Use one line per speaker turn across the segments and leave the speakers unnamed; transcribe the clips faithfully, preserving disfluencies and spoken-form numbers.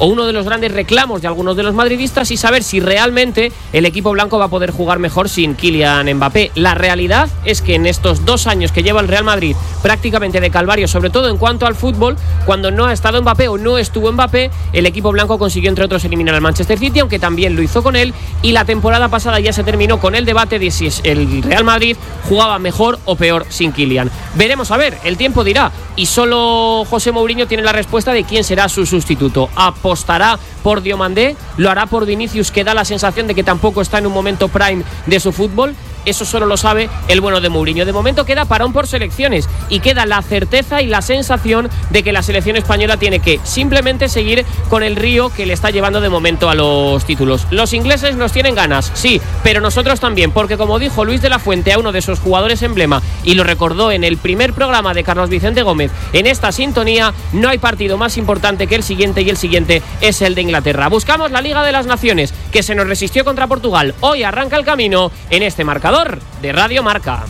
o uno de los grandes reclamos de algunos de los madridistas, y saber si realmente el equipo blanco va a poder jugar mejor sin Kylian Mbappé. La realidad es que en estos dos años que lleva el Real Madrid prácticamente de calvario, sobre todo en cuanto al fútbol, cuando no ha estado Mbappé o no estuvo Mbappé, el equipo blanco consiguió entre otros eliminar al Manchester City, aunque también lo hizo con él, y la temporada pasada ya se terminó con el debate de si el Real Madrid jugaba mejor o peor sin Kylian. Veremos a ver, el tiempo dirá, y solo José Mourinho tiene la respuesta de quién será su sustituto. ¿Apostará por Diomandé? ¿Lo hará por Vinicius, que da la sensación de que tampoco está en un momento prime de su fútbol? Eso solo lo sabe el bueno de Mourinho. De momento queda parón por selecciones y queda la certeza y la sensación de que la selección española tiene que simplemente seguir con el río que le está llevando de momento a los títulos. Los ingleses nos tienen ganas, sí, pero nosotros también, porque como dijo Luis de la Fuente a uno de sus jugadores emblema, y lo recordó en el primer programa de Carlos Vicente Gómez en esta sintonía, no hay partido más importante que el siguiente, y el siguiente es el de Inglaterra. Buscamos la Liga de las Naciones, que se nos resistió contra Portugal. Hoy arranca el camino en este marcador de Radio Marca.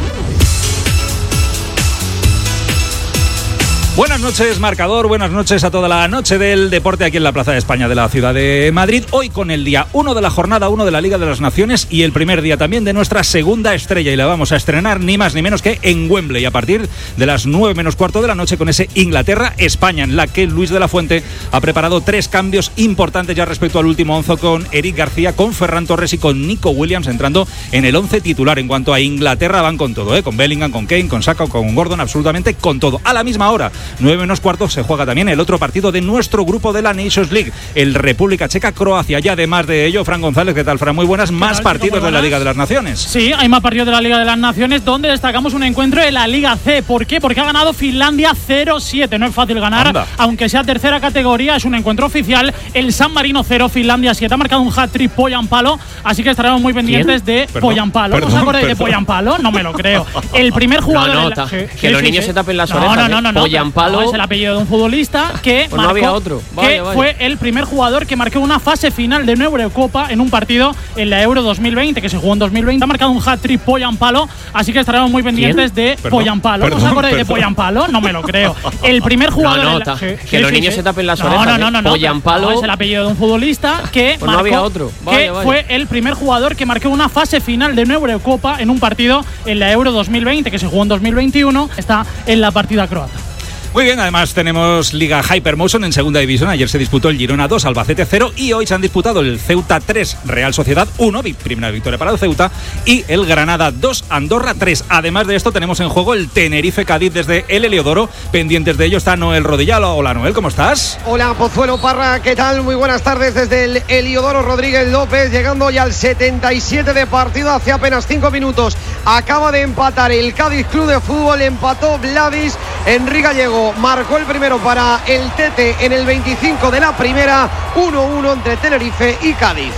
Buenas noches, marcador, buenas noches a toda la noche del deporte aquí en la Plaza de España de la ciudad de Madrid. Hoy con el día uno de la jornada uno de la Liga de las Naciones y el primer día también de nuestra segunda estrella, y la vamos a estrenar ni más ni menos que en Wembley a partir de las nueve menos cuarto de la noche con ese Inglaterra-España, en la que Luis de la Fuente ha preparado tres cambios importantes ya respecto al último once, con Eric García, con Ferran Torres y con Nico Williams entrando en el once titular. En cuanto a Inglaterra, van con todo, ¿eh? Con Bellingham, con Kane, con Saka, con Gordon, absolutamente con todo. A la misma hora, nueve menos cuarto, se juega también el otro partido de nuestro grupo de la Nations League, el República Checa-Croacia. Y además de ello, Fran González, ¿qué tal, Fran? Muy buenas. Más partidos de la Liga de las Naciones.
Sí, hay más partidos de la Liga de las Naciones, donde destacamos un encuentro de la Liga C. ¿Por qué? Porque ha ganado Finlandia cero siete. No es fácil ganar, Anda. aunque sea tercera categoría. Es un encuentro oficial. El San Marino cero, Finlandia siete. Ha marcado un hat-trick Poyampalo, así que estaremos muy pendientes ¿Quién? de Poyampalo. ¿No os acordáis de Poyampalo? No me lo creo. El primer jugador...
No, no,
la...
que,
sí,
que
sí,
los
sí,
niños
sí.
se tapen las
no,
orejas.
No, no, no. no
Poyampalo...
No, es el apellido de un futbolista que,
pues no
marcó,
había otro. Vaya,
que
vaya.
fue el primer jugador que marcó una fase final de una Eurocopa en un partido en la Euro dos mil veinte, que se jugó en dos mil veinte. Ha marcado un hat-trick Poyampalo, así que estaremos muy pendientes ¿Quién? de perdón, Poyampalo. Perdón, ¿No os acordáis perdón. de Poyampalo? No me lo creo. El primer jugador...
No, no,
la...
ta,
sí,
que
sí,
los
sí,
niños
sí.
se tapen las
no,
orejas.
No, no, no. no
Poyampalo...
No, es el apellido de un futbolista que
pues
marcó...
no había otro. Vaya,
que
vaya.
fue el primer jugador que marcó una fase final de una Eurocopa en un partido en la Euro dos mil veinte, que se jugó en dos mil veintiuno. Está en la partida croata.
Muy bien, además tenemos Liga Hypermotion en segunda división. Ayer se disputó el Girona dos, Albacete cero, y hoy se han disputado el Ceuta tres, Real Sociedad uno, primera victoria para el Ceuta, y el Granada dos, Andorra tres. Además de esto tenemos en juego el Tenerife Cádiz desde el Heliodoro. Pendientes de ello está Noel Rodillalo. Hola Noel, ¿cómo estás?
Hola Pozuelo, Parra, ¿qué tal? Muy buenas tardes desde el Heliodoro. Rodríguez López llegando ya al setenta y siete de partido, hace apenas cinco minutos acaba de empatar el Cádiz Club de Fútbol, empató Vladis, Enrique Gallego marcó el primero para el Tete en el veinticinco de la primera. Uno uno entre Tenerife y Cádiz.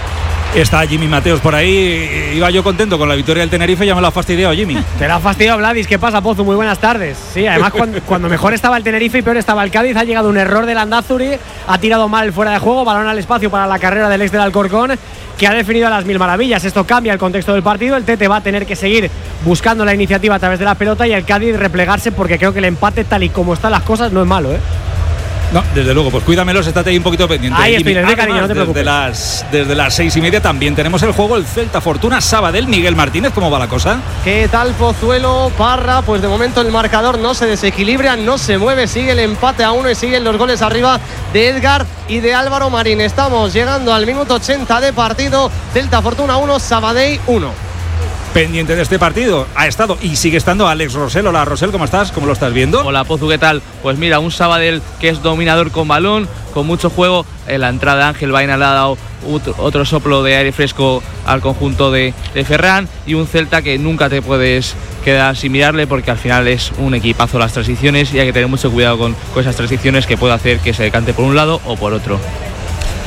Está Jimmy Mateos por ahí. Iba yo contento con la victoria del Tenerife, ya me lo ha fastidiado Jimmy.
Te lo ha fastidiado Vladis. ¿Qué pasa, Pozu? Muy buenas tardes. Sí, además cuando, cuando mejor estaba el Tenerife y peor estaba el Cádiz, ha llegado un error del Landázuri, ha tirado mal fuera de juego, balón al espacio para la carrera del ex del Alcorcón, que ha definido a las mil maravillas. Esto cambia el contexto del partido. El Tete va a tener que seguir buscando la iniciativa a través de la pelota y el Cádiz replegarse, porque creo que el empate, tal y como están las cosas, no es malo, ¿eh?
No, desde luego, pues cuídamelos, estate ahí un poquito pendiente.
Ahí estoy, desde cariño, no te preocupes.
Desde las, desde las seis y media también tenemos el juego, el Celta Fortuna Sabadell. Miguel Martínez, ¿cómo va la cosa?
¿Qué tal, Pozuelo, Parra? Pues de momento el marcador no se desequilibra, no se mueve, sigue el empate a uno y siguen los goles arriba de Edgar y de Álvaro Marín. Estamos llegando al minuto ochenta de partido. Celta Fortuna uno, Sabadell uno.
Pendiente de este partido ha estado y sigue estando Alex Rosell. Hola Rosell, ¿cómo estás? ¿Cómo lo estás viendo?
Hola Pozu, ¿qué tal? Pues mira, un Sabadell que es dominador con balón, con mucho juego. En la entrada de Ángel Baena le ha dado otro, otro soplo de aire fresco al conjunto de, de Ferran, y un Celta que nunca te puedes quedar sin mirarle, porque al final es un equipazo las transiciones y hay que tener mucho cuidado con, con esas transiciones, que puede hacer que se decante por un lado o por otro.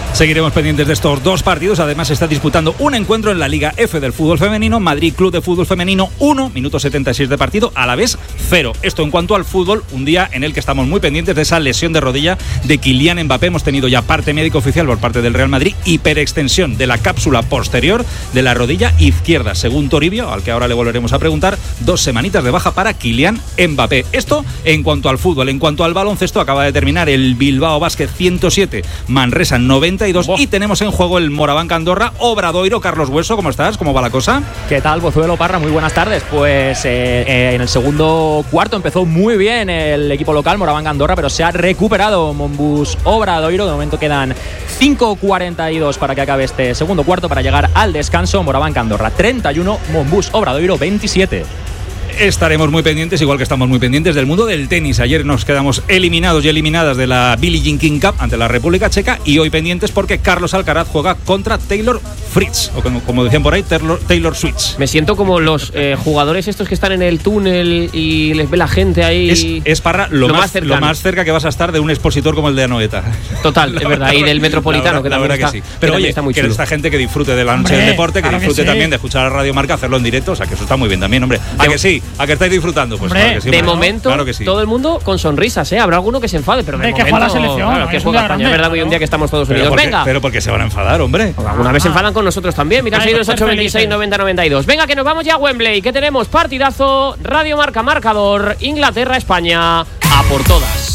Seguiremos pendientes de estos dos partidos. Además, se está disputando un encuentro en la Liga F del fútbol femenino. Madrid Club de Fútbol Femenino uno, minuto setenta y seis de partido, a la vez cero. Esto en cuanto al fútbol, un día en el que estamos muy pendientes de esa lesión de rodilla de Kylian Mbappé. Hemos tenido ya parte médico oficial por parte del Real Madrid, hiperextensión de la cápsula posterior de la rodilla izquierda, según Toribio, al que ahora le volveremos a preguntar. Dos semanitas de baja para Kylian Mbappé. Esto en cuanto al fútbol. En cuanto al baloncesto, acaba de terminar el Bilbao Basket ciento siete, Manresa noventa y dos. Oh. Y tenemos en juego el Moraván Andorra, Obradoiro. Carlos Hueso, ¿cómo estás? ¿Cómo va la cosa?
¿Qué tal, Pozuelo Parra? Muy buenas tardes. Pues eh, eh, en el segundo cuarto empezó muy bien el equipo local, Moraván Andorra, pero se ha recuperado Monbus Obradoiro. De momento quedan cinco cuarenta y dos para que acabe este segundo cuarto, para llegar al descanso. Moraván Andorra treinta y uno, Monbus Obradoiro veintisiete.
Estaremos muy pendientes, igual que estamos muy pendientes del mundo del tenis. Ayer nos quedamos eliminados y eliminadas de la Billie Jean King Cup ante la República Checa, y hoy pendientes porque Carlos Alcaraz juega contra Taylor Fritz, o como, como decían por ahí, Taylor, Taylor Switch.
Me siento como los eh, jugadores estos que están en el túnel y les ve la gente ahí.
Es, es Parra, lo, lo, más, más lo más cerca que vas a estar de un expositor como el de Anoeta.
Total, es verdad, y del Metropolitano,
la,
que
la
también
verdad
está,
que sí. Pero
que
oye,
está muy
que
chulo.
esta gente que disfrute de la noche del deporte, que
claro
disfrute
que sí.
también de escuchar a Radio Marca, hacerlo en directo, o sea que eso está muy bien también, hombre. ¿A
De,
que sí? ¿A que estáis disfrutando? Pues
hombre,
claro que sí.
De
bueno,
momento,
claro que sí.
todo el mundo con sonrisas, ¿eh? Habrá alguno que se enfade, pero de,
de
momento…
que juega la selección.
Claro, que juega España, es verdad, hoy un día que estamos todos
pero
unidos.
porque,
Venga.
Pero porque se van a enfadar, hombre.
Alguna vez se enfadan con nosotros también. Mira, seis dos ocho veintiséis noventa noventa y dos. Venga, que nos vamos ya a Wembley, que tenemos partidazo. Radio Marca marcador, Inglaterra, España, a por todas.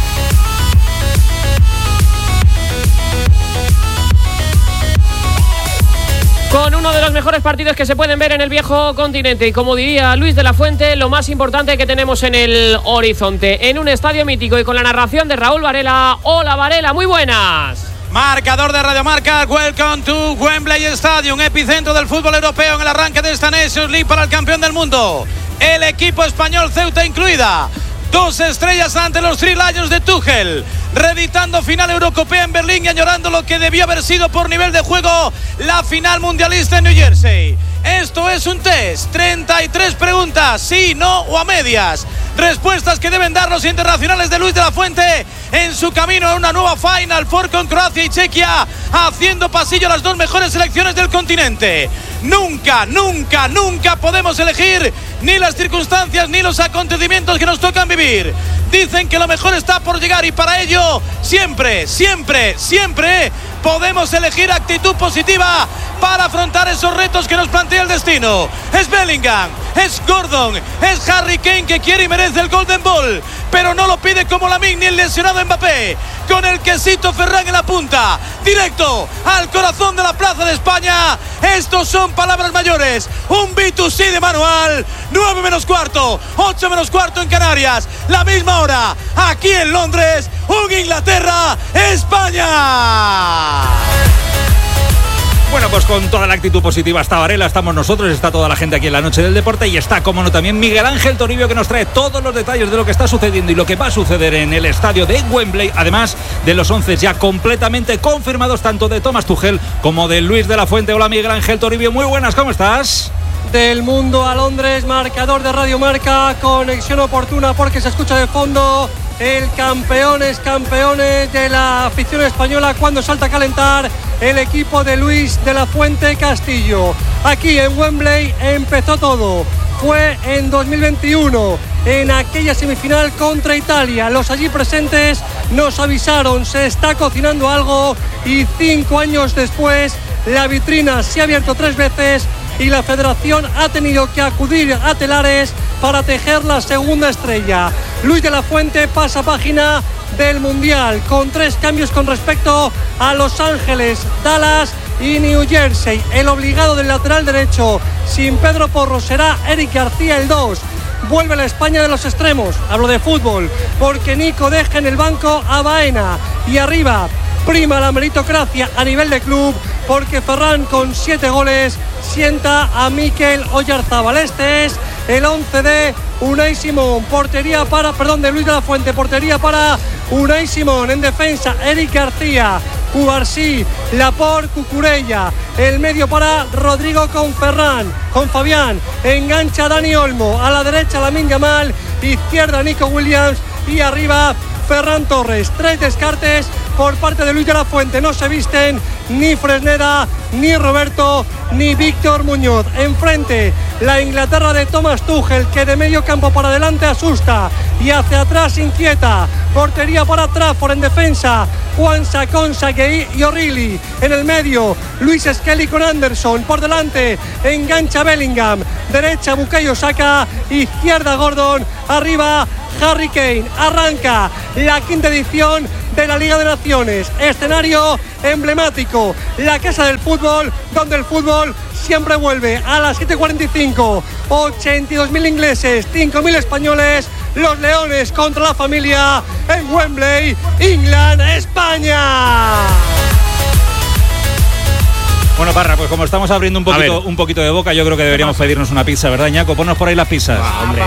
Con uno de los mejores partidos que se pueden ver en el viejo continente. Y como diría Luis de la Fuente, lo más importante que tenemos en el horizonte. En un estadio mítico y con la narración de Raúl Varela. Hola Varela, muy buenas.
Marcador de Radio Marca, welcome to Wembley Stadium, epicentro del fútbol europeo en el arranque de esta Nations League para el campeón del mundo. El equipo español, Ceuta incluida. Dos estrellas ante los Three Lions de Tuchel, reeditando final Eurocopea en Berlín y añorando lo que debió haber sido por nivel de juego la final mundialista en New Jersey. Esto es un test, treinta y tres preguntas, sí, no o a medias. Respuestas que deben dar los internacionales de Luis de la Fuente en su camino a una nueva Final Four con Croacia y Chequia, haciendo pasillo a las dos mejores selecciones del continente. Nunca, nunca, nunca podemos elegir ni las circunstancias ni los acontecimientos que nos tocan vivir. Dicen que lo mejor está por llegar y para ello siempre, siempre, siempre podemos elegir actitud positiva para afrontar esos retos que nos plantea el destino. Es Bellingham, es Gordon, es Harry Kane que quiere y merece el Golden Ball, pero no lo pide como Lamine ni el lesionado Mbappé, con el quesito Ferran en la punta, directo al corazón de la Plaza de España. Estos son palabras mayores, un B dos C de manual. Nueve menos cuarto, ocho menos cuarto en Canarias, la misma hora aquí en Londres. Un Inglaterra, España.
Bueno, pues con toda la actitud positiva está Varela, estamos nosotros, está toda la gente aquí en la noche del deporte y está, como no, también Miguel Ángel Toribio, que nos trae todos los detalles de lo que está sucediendo y lo que va a suceder en el estadio de Wembley, además de los once ya completamente confirmados tanto de Thomas Tuchel como de Luis de la Fuente. Hola Miguel Ángel Toribio, muy buenas, ¿cómo estás?
Del mundo a Londres, marcador de Radio Marca, conexión oportuna porque se escucha de fondo el campeones, campeones de la afición española cuando salta a calentar el equipo de Luis de la Fuente Castillo. Aquí en Wembley empezó todo, fue en dos mil veintiuno, en aquella semifinal contra Italia. Los allí presentes nos avisaron, se está cocinando algo, y cinco años después la vitrina se ha abierto tres veces y la federación ha tenido que acudir a telares para tejer la segunda estrella. Luis de la Fuente pasa página del Mundial con tres cambios con respecto a Los Ángeles, Dallas y New Jersey. El obligado del lateral derecho sin Pedro Porro será Eric García el dos. Vuelve la España de los extremos, hablo de fútbol, porque Nico deja en el banco a Baena, y arriba prima la meritocracia a nivel de club porque Ferran con siete goles sienta a Mikel Oyarzabal. Este es el once de Unai Simón, portería para, perdón, de Luis de la Fuente, portería para Unai Simón, en defensa Eric García, Cubarsí, Laporte, Cucurella, el medio para Rodrigo con Ferran, con Fabián, engancha Dani Olmo, a la derecha Lamine Yamal, izquierda Nico Williams y arriba Ferran Torres. Tres descartes por parte de Luis de la Fuente. No se visten ni Fresneda, ni Roberto, ni Víctor Muñoz. Enfrente, la Inglaterra de Thomas Tuchel, que de medio campo para adelante asusta y hacia atrás inquieta. Portería para Trafford, en defensa Juan Saconsa y O'Reilly. En el medio, Luis Skelly con Anderson. Por delante, engancha Bellingham. Derecha, Bukayo Saka. Izquierda, Gordon. Arriba, Harry Kane. Arranca la quinta edición de la Liga de Naciones. Escenario emblemático, la casa del fútbol, donde el fútbol siempre vuelve. A las siete cuarenta y cinco, ochenta y dos mil ingleses, cinco mil españoles. Los Leones contra la familia en Wembley, England, España.
Bueno, Parra, pues como estamos abriendo un poquito, un poquito de boca, yo creo que deberíamos pedirnos una pizza, ¿verdad, Ñaco? Ponnos por ahí las pizzas.
Ah, hombre.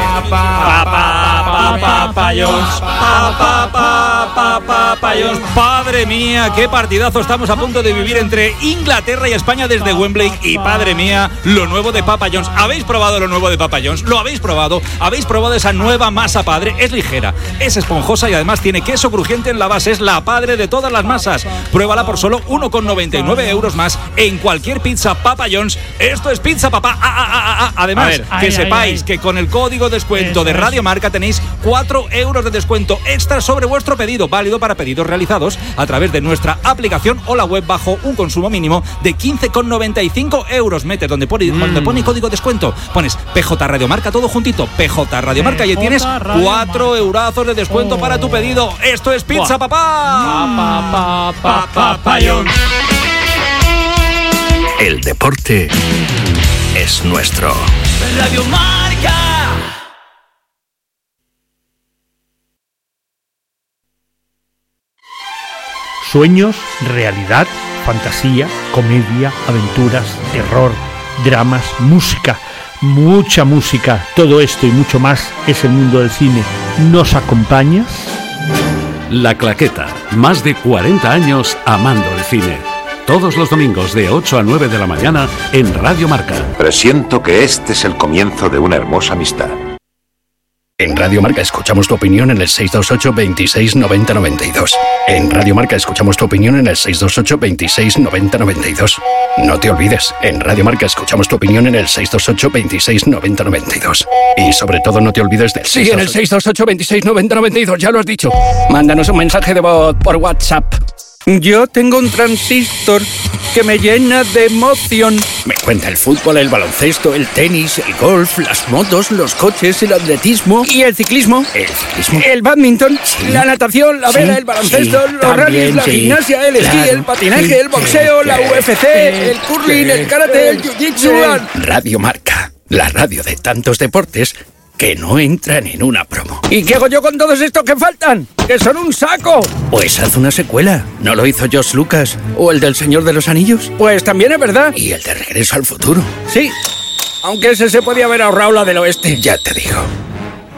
Papayons, papayons. Padre mía, qué partidazo estamos a punto de vivir entre Inglaterra y España desde Wembley. Y padre mía, lo nuevo de Papa John's. ¿Habéis probado lo nuevo de Papa John's? ¿Lo habéis probado? ¿Habéis probado esa nueva masa padre? Es ligera, es esponjosa y además tiene queso crujiente en la base. Es la padre de todas las masas. Pruébala por solo uno con noventa y nueve euros más en cualquier pizza Papa John's. Esto es Pizza Papá. Ah, ah, ah, ah. Además, ver, que ay, sepáis ay, ay. que con el código descuento de Radio Marca tenéis cuatro euros de descuento extra sobre vuestro pedido, válido para pedidos realizados a través de nuestra aplicación o la web bajo un consumo mínimo de quince con noventa y cinco euros. Metes donde pone, mm. donde pone código descuento, pones P J Radio Marca, todo juntito, P J Radio Marca, y tienes cuatro eurazos de descuento oh. para tu pedido. Esto es Pizza Buah. Papá.
Papá, papá,
El deporte es nuestro.
Radio Marca.
Sueños, realidad, fantasía, comedia, aventuras, terror, dramas, música, mucha música. Todo esto y mucho más es el mundo del cine. ¿Nos acompañas?
La Claqueta. Más de cuarenta años amando el cine. Todos los domingos de ocho a nueve de la mañana en Radio Marca.
Presiento que este es el comienzo de una hermosa amistad.
En Radio Marca escuchamos tu opinión en el seis dos ocho, veintiséis, noventa, noventa y dos. En Radio Marca escuchamos tu opinión en el seis dos ocho, veintiséis, noventa, noventa y dos. No te olvides, en Radio Marca escuchamos tu opinión en el seis dos ocho, veintiséis, noventa, noventa y dos. Y sobre todo no te olvides del
Sí, en el seis dos ocho, veintiséis, noventa, noventa y dos, ya lo has dicho. Mándanos un mensaje de voz por WhatsApp. Yo tengo un transistor que me llena de emoción. Me cuenta el fútbol, el baloncesto, el tenis, el golf, las motos, los coches, el atletismo y el ciclismo. El ciclismo. El badminton, sí, la natación, la vela, sí, el baloncesto, sí, los rallies, la sí, gimnasia, el esquí, claro, el patinaje, sí, el boxeo, sí, la U F C, el curling, sí, el karate, el jiu-jitsu. Sí. Radio Marca, la radio de tantos deportes que no entran en una promo. ¿Y qué hago yo con todos estos que faltan? ¡Que son un saco! Pues haz una secuela. ¿No lo hizo George Lucas? ¿O el del Señor de los Anillos? Pues también es verdad. ¿Y el de Regreso al Futuro? Sí, aunque ese se podía haber ahorrado la del oeste. Ya te digo.